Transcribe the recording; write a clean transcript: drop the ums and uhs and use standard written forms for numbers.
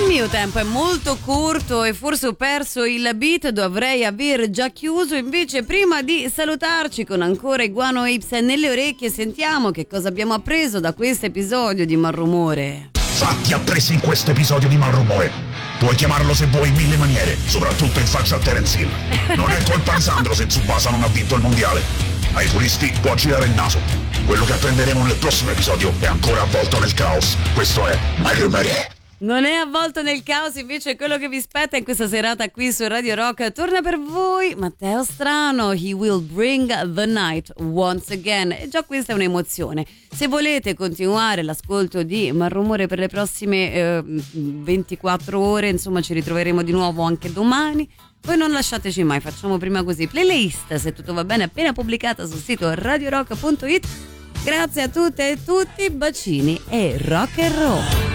Il mio tempo è molto corto e forse ho perso il beat, dovrei aver già chiuso. Invece prima di salutarci con ancora i Guano Apes nelle orecchie, sentiamo che cosa abbiamo appreso da questo episodio di Malrumore. Fatti appresi in questo episodio di Malrumore. Puoi chiamarlo se vuoi in mille maniere, soprattutto in faccia a Terence Hill. Non è colpa di Sandro se Tsubasa non ha vinto il mondiale. Ai turisti può girare il naso. Quello che apprenderemo nel prossimo episodio è ancora avvolto nel caos. Questo è Malrumore. Non è avvolto nel caos, invece quello che vi aspetta in questa serata qui su Radio Rock. Torna per voi Matteo Strano, He Will Bring the Night Once Again. E già questa è un'emozione. Se volete continuare l'ascolto di Malrumore per le prossime 24 ore, insomma ci ritroveremo di nuovo anche domani. Voi non lasciateci mai, facciamo prima così. Playlist, se tutto va bene, appena pubblicata sul sito radiorock.it. Grazie a tutte e tutti, bacini e rock and roll.